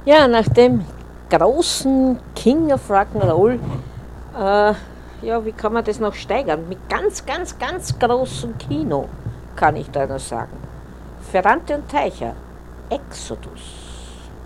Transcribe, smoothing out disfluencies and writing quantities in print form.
Ja, nach dem großen King of Rock'n'Roll, ja, wie kann man das noch steigern? Mit ganz, ganz, ganz großem Kino, kann ich da noch sagen. Ferrante und Teicher, Exodus.